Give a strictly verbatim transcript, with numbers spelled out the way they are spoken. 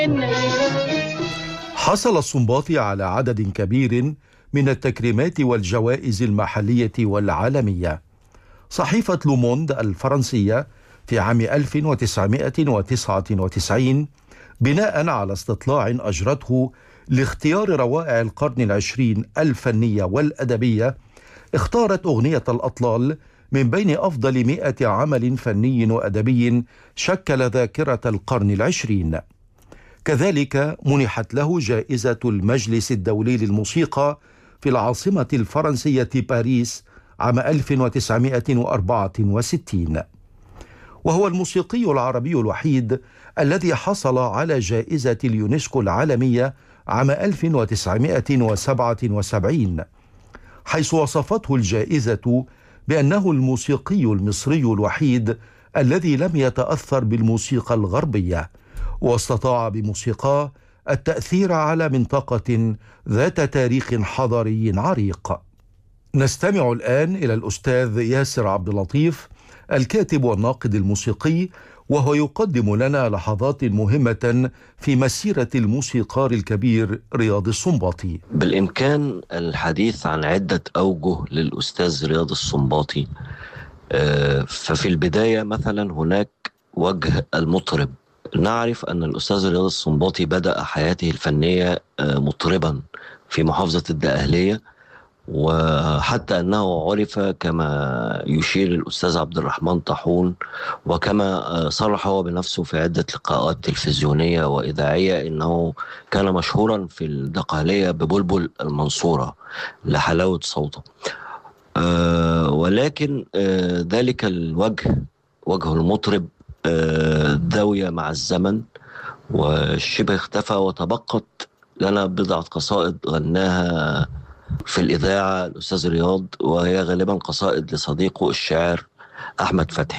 حصل السنباطي على عدد كبير من التكريمات والجوائز المحلية والعالمية. صحيفة لوموند الفرنسية في عام ألف وتسعمائة وتسعة وتسعين بناء على استطلاع أجرته لاختيار روائع القرن العشرين الفنية والأدبية اختارت أغنية الأطلال من بين أفضل مئة عمل فني وأدبي شكل ذاكرة القرن العشرين. كذلك منحت له جائزة المجلس الدولي للموسيقى في العاصمة الفرنسية باريس عام ألف وتسعمائة وأربعة وستين، وهو الموسيقي العربي الوحيد الذي حصل على جائزة اليونسكو العالمية عام ألف وتسعمائة وسبعة وسبعين، حيث وصفته الجائزة بأنه الموسيقي المصري الوحيد الذي لم يتأثر بالموسيقى الغربية، واستطاع بموسيقاه التأثير على منطقة ذات تاريخ حضاري عريق. نستمع الآن إلى الأستاذ ياسر عبد اللطيف الكاتب والناقد الموسيقي، وهو يقدم لنا لحظات مهمة في مسيرة الموسيقار الكبير رياض السنباطي. بالإمكان الحديث عن عدة أوجه للأستاذ رياض السنباطي. ففي البداية مثلا هناك وجه المطرب. نعرف أن الأستاذ رياض السنباطي بدأ حياته الفنية مطربا في محافظة الدقهلية، وحتى أنه عرف كما يشير الأستاذ عبد الرحمن طاحون، وكما صرح هو بنفسه في عدة لقاءات تلفزيونية وإذاعية، أنه كان مشهورا في الدقهلية ببلبل المنصورة لحلاوة صوته. أه ولكن أه ذلك الوجه، وجه المطرب، أه دوية مع الزمن وشبه اختفى، وتبقت لنا بضعة قصائد غناها في الإذاعة الأستاذ رياض، وهي غالبا قصائد لصديقه الشاعر أحمد فتحي.